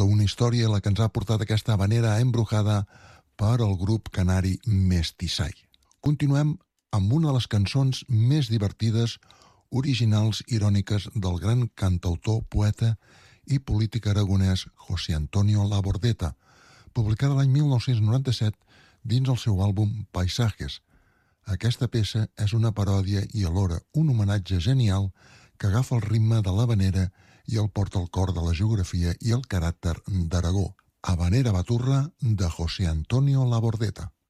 Tota una història la que ens ha portat aquesta habanera embrujada per al grup canari Mestissai. Continuem amb una de les cançons més divertides, originals, iròniques del gran cantautor, poeta i polític aragonès José Antonio Labordeta, publicada l'any 1997 dins el seu àlbum Paisajes. Aquesta peça és una paròdia i alhora un homenatge genial que agafa el ritme de l'habanera i el porta al cor de la geografia i el caràcter d'Aragó. Habanera Baturra de José Antonio Labordeta.